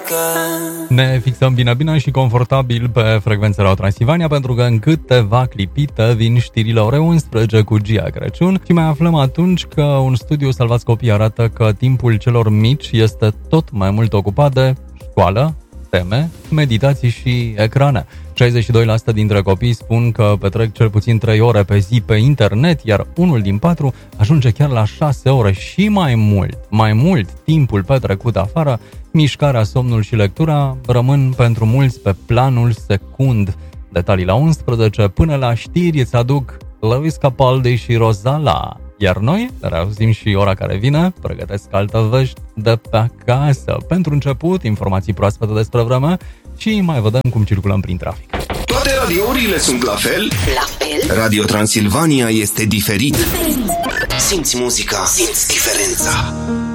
Ne fixăm bine și confortabil pe frecvența Radio Transilvania, pentru că în câteva clipite vin știrile ore 11 cu Gia Crăciun și mai aflăm atunci că un studiu Salvați Copii arată că timpul celor mici este tot mai mult ocupat de școală, teme, meditații și ecrane. 62% dintre copii spun că petrec cel puțin 3 ore pe zi pe internet, iar unul din 4 ajunge chiar la 6 ore și mai mult. Mai mult, timpul petrecut afară, mișcarea, somnul și lectura rămân pentru mulți pe planul secund. Detalii la 11, până la știri îți aduc Lewis Capaldi și Rozala. Iar noi reauzim și ora care vine, pregătesc alte vești de pe acasă. Pentru început, informații proaspete despre vreme și mai vedem cum circulăm prin trafic. Toate radiourile sunt la fel? La fel? Radio Transilvania este diferit. Simți muzica, simți diferența.